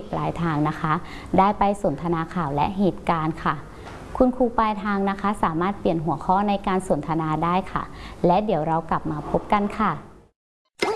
ปลายทางนะคะได้ไปสนทนาข่าวและเหตุการณ์ค่ะคุณครูปลายทางนะคะสามารถเปลี่ยนหัวข้อในการสนทนาได้ค่ะและเดี๋ยวเรากลับมาพบกันค่ะ